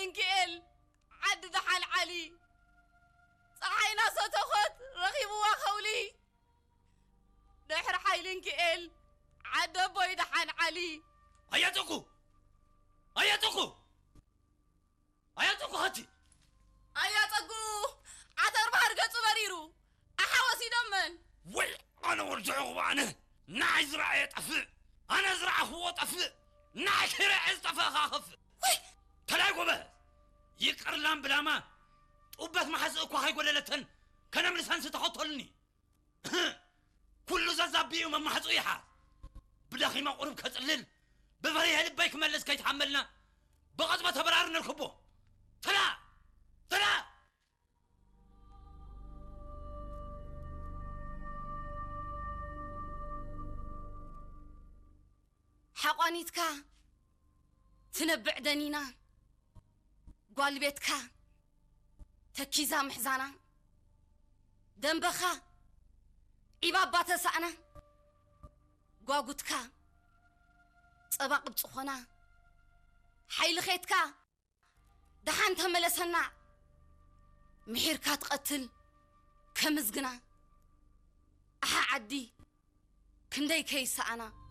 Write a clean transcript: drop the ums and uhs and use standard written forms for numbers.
حيلنكيل عد دحان علي صحينا ستخت رخيبوا خولي دحر حيلنكيل عد بوي دحان علي اياتكو هاتي اياتكو عتر بحر قصو بريرو احوسي دمن وي انا ورجعوا وانا ناي زرع يطفئ انا زرع هو طفئ ناي كرع يطفئ خاخف وي تلاقوا بس يقرلان بلاما طوبت ما حسقكو هاي قوللتن كنا من لسان ستحطلني كل زازابيو ما محصيحه بداخي ما قرب كتقلل بفريها لبيك ملس كي تحملنا بغضبة تبرار نركبو تلا حقانيتك تنبع دنينا قال بيتك تكيزا محزانا دنبخا إبابا تسعنا قاقوتك صباق بصخونا حيل خيتك دحان تملسنا محيركا تقتل كمزقنا أحا عدي كندي كيسا أنا